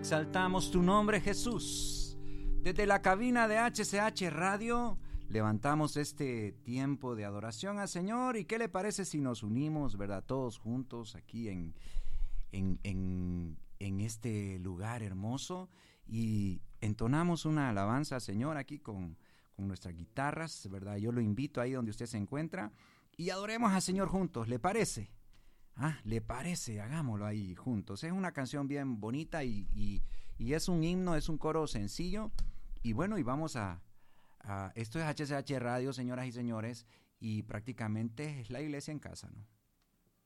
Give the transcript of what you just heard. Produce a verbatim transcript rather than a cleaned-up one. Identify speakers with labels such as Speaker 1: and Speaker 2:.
Speaker 1: Exaltamos tu nombre, Jesús. Desde la cabina de H C H Radio levantamos este tiempo de adoración al Señor. ¿Y qué le parece si nos unimos, verdad, todos juntos aquí en, en, en, en este lugar hermoso y entonamos una alabanza al Señor aquí con, con nuestras guitarras, verdad? Yo lo invito ahí donde usted se encuentra y adoremos al Señor juntos, ¿le parece? Ah, ¿le parece? Hagámoslo ahí juntos. Es una canción bien bonita y, y, y es un himno, es un coro sencillo. Y bueno, y vamos a, a... Esto es H C H Radio, señoras y señores, y prácticamente es la iglesia en casa, ¿no?